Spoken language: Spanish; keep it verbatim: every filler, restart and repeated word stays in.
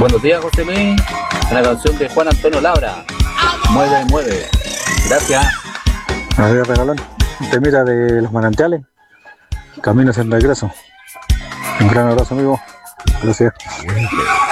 Buenos días, José Luis. Una canción de Juan Antonio Labra. Mueve, mueve. Gracias. Me voy a regalar un temita de Los Manantiales, Camino hacia el regreso. Un gran abrazo, amigo. Gracias.